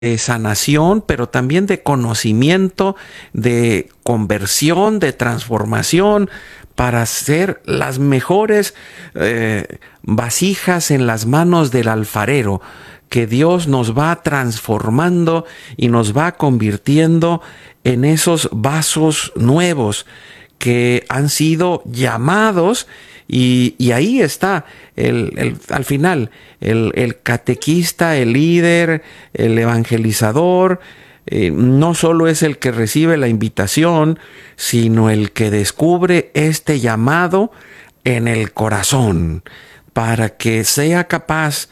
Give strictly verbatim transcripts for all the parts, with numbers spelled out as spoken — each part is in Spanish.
de sanación, pero también de conocimiento, de conversión, de transformación, para ser las mejores eh, vasijas en las manos del alfarero, que Dios nos va transformando y nos va convirtiendo en esos vasos nuevos que han sido llamados. Y, y ahí está, el, el, al final, el, el catequista, el líder, el evangelizador, eh, no solo es el que recibe la invitación, sino el que descubre este llamado en el corazón, para que sea capaz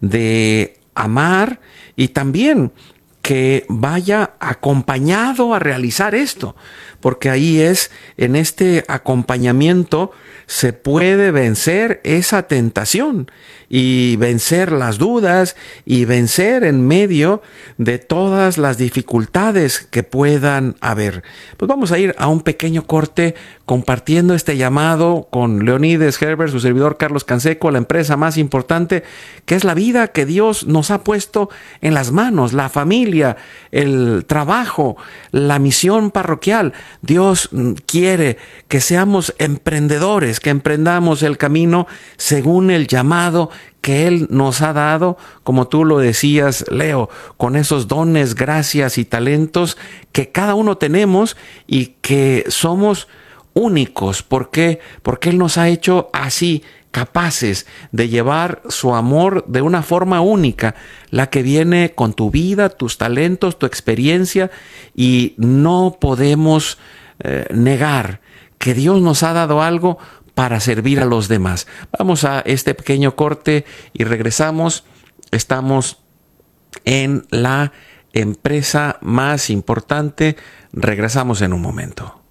de amar y también que vaya acompañado a realizar esto, porque ahí es, en este acompañamiento, se puede vencer esa tentación y vencer las dudas y vencer en medio de todas las dificultades que puedan haber. Pues vamos a ir a un pequeño corte compartiendo este llamado con Leonides Herbert, su servidor Carlos Canseco, la empresa más importante, que es la vida que Dios nos ha puesto en las manos, la familia, el trabajo, la misión parroquial. Dios quiere que seamos emprendedores, que emprendamos el camino según el llamado que Él nos ha dado, como tú lo decías, Leo, con esos dones, gracias y talentos que cada uno tenemos y que somos únicos. ¿Por qué? Porque Él nos ha hecho así, capaces de llevar su amor de una forma única, la que viene con tu vida, tus talentos, tu experiencia, y no podemos eh, negar que Dios nos ha dado algo para servir a los demás. Vamos a este pequeño corte y regresamos. Estamos en la empresa más importante. Regresamos en un momento.